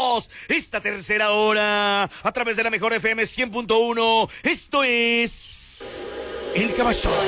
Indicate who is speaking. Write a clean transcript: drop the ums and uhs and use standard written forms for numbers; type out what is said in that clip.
Speaker 1: Iniciamos esta tercera hora a través de la mejor FM 100.1. Esto es El Caballón.